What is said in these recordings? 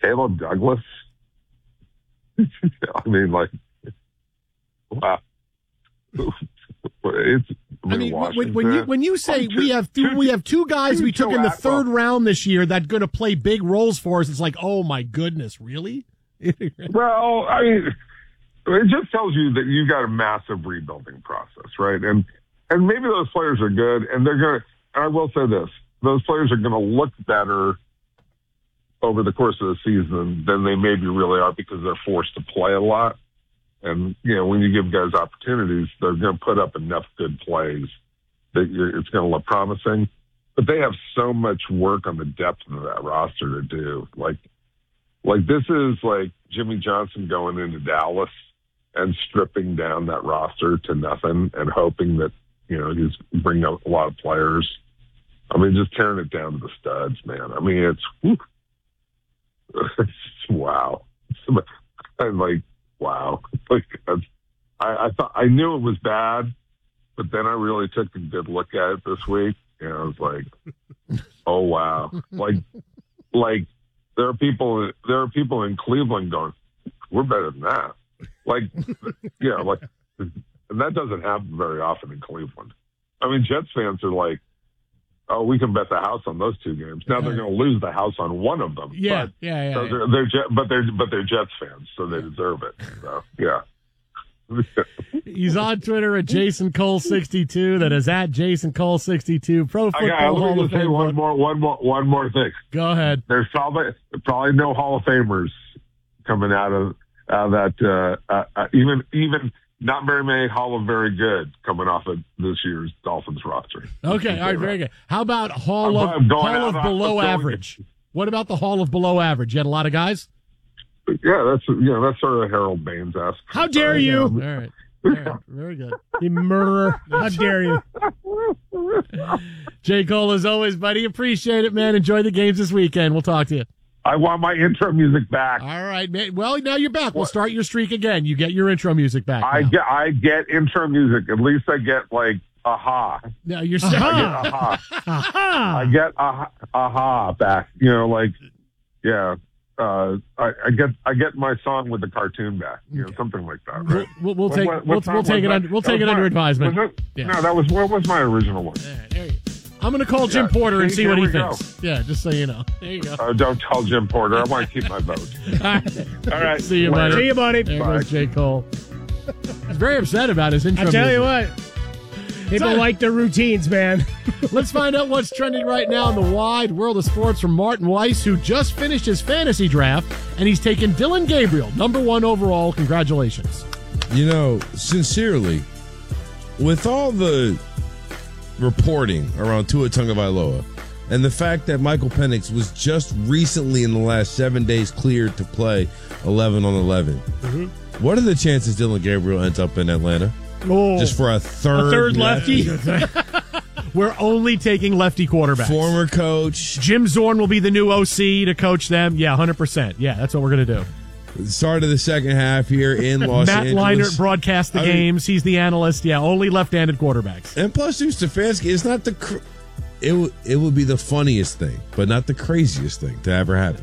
Caleb Douglas. I mean, like, wow. When you say we have two guys we took in the third round this year that going to play big roles for us, it's like, oh my goodness, really? Well, I mean, it just tells you that you got a massive rebuilding process, right? And maybe those players are good, and they're going to. And I will say this: those players are going to look better over the course of the season than they maybe really are because they're forced to play a lot. And, you know, when you give guys opportunities, they're going to put up enough good plays that it's going to look promising. But they have so much work on the depth of that roster to do. Like this is like Jimmy Johnson going into Dallas and stripping down that roster to nothing and hoping that, you know, he's bringing up a lot of players. I mean, just tearing it down to the studs, man. I mean, it's wow. I'm like, wow. Like, I thought I knew it was bad, but then I really took a good look at it this week, and I was like, oh wow. Like there are people in Cleveland going, we're better than that. Like, yeah, like, and that doesn't happen very often in Cleveland. I mean, Jets fans are like, oh, we can bet the house on those two games. Now they're going to lose the house on one of them. Yeah. But they're Jets fans, so they deserve it. So, yeah. He's on Twitter at Jason Cole 62. That is at Jason Cole 62. Pro Football Hall of Fame. One more thing. Go ahead. There's probably no Hall of Famers coming out of that. Even not very many Hall of Very Good coming off of this year's Dolphins roster. Okay, all right, very good. How about Hall of Below Average? What about the Hall of Below Average? You had a lot of guys? Yeah, that's sort of Harold Baines asked. How dare you? All right. Very good. You murderer. How dare you? J. Cole, as always, buddy. Appreciate it, man. Enjoy the games this weekend. We'll talk to you. I want my intro music back. All right, man. Well, now you're back. We'll start your streak again. You get your intro music back. I get intro music. At least I get like aha. No, you're I get aha. I get aha back. You know, like yeah. I get my song with the cartoon back. You know, something like that. Right? We'll take it under advisement. What was my original one? There you go. I'm going to call Jim Porter and see what he thinks. Yeah, just so you know. There you go. Don't tell Jim Porter. I want to keep my vote. All right. See you, buddy. See you, buddy. There goes J. Cole. He's very upset about his intro. I tell you what. People like their routines, man. Let's find out what's trending right now in the wide world of sports from Martin Weiss, who just finished his fantasy draft, and he's taken Dylan Gabriel, #1 overall. Congratulations. You know, sincerely, with all the reporting around Tua Tagovailoa and the fact that Michael Penix was just recently in the last 7 days cleared to play 11 on 11, what are the chances Dylan Gabriel ends up in Atlanta? Oh, just for a third lefty? We're only taking lefty quarterbacks. Former coach. Jim Zorn will be the new OC to coach them. Yeah, 100%. Yeah, that's what we're going to do. Start of the second half here in Los Angeles. Matt Leinart broadcasts the games. He's the analyst. Yeah, only left-handed quarterbacks. And plus, Stu Stefanski is not it would be the funniest thing, but not the craziest thing to ever happen.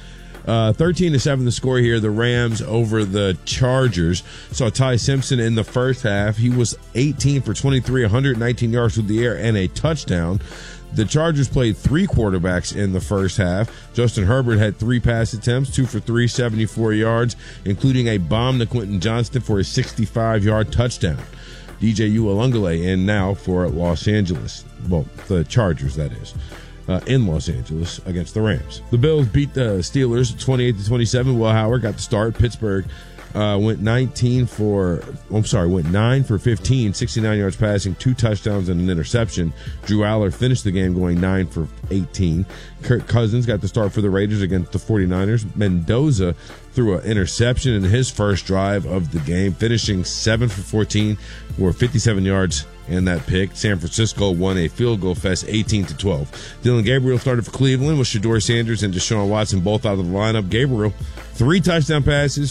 13-7 the score here. The Rams over the Chargers. Saw Ty Simpson in the first half. He was 18 for 23, 119 yards through the air and a touchdown. The Chargers played 3 quarterbacks in the first half. Justin Herbert had 3 pass attempts, 2 for 3, 74 yards, including a bomb to Quentin Johnston for a 65-yard touchdown. DJ Uiagalelei in now for Los Angeles. Well, the Chargers, that is. In Los Angeles against the Rams. The Bills beat the Steelers 28-27. Will Howard got the start. Pittsburgh went 9 for 15, 69 yards passing, 2 touchdowns and an interception. Drew Aller finished the game going 9 for 18. Kirk Cousins got the start for the Raiders against the 49ers. Mendoza threw an interception in his first drive of the game, finishing 7 for 14 for 57 yards and that pick. San Francisco won a field goal fest 18-12. Dylan Gabriel started for Cleveland with Shedeur Sanders and Deshaun Watson both out of the lineup. Gabriel, 3 touchdown passes,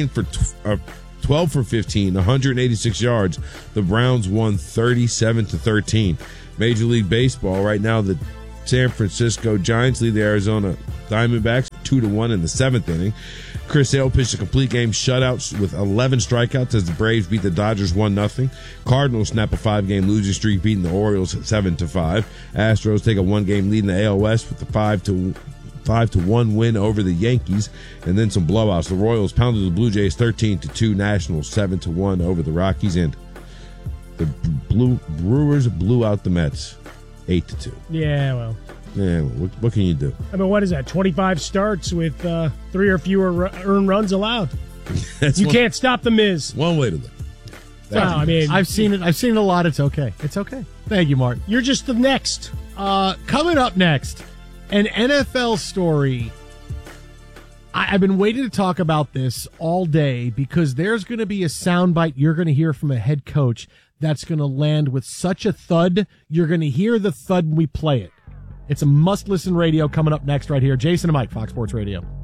12 for 15, 186 yards. The Browns won 37-13. Major League Baseball right now, the San Francisco Giants lead the Arizona Diamondbacks 2-1 in the 7th inning. Chris Sale pitched a complete game shutout with 11 strikeouts as the Braves beat the Dodgers 1-0. Cardinals snap a 5-game losing streak, beating the Orioles 7-5. Astros take a 1-game lead in the AL West with the 5-1 win over the Yankees, and then some blowouts. The Royals pounded the Blue Jays 13-2. Nationals 7-1 over the Rockies, and the Brewers blew out the Mets 8-2. Yeah, well. Yeah, what can you do? I mean, what is that? 25 starts with 3 or fewer earned runs allowed. You can't stop the Miz. One way to look. Well, I mean, I've seen it. I've seen it a lot. It's okay. It's okay. Thank you, Martin. You're just the next. Coming up next, an NFL story. I've been waiting to talk about this all day because there's going to be a soundbite you're going to hear from a head coach that's going to land with such a thud. You're going to hear the thud when we play it. It's a must-listen radio coming up next right here. Jason and Mike, Fox Sports Radio.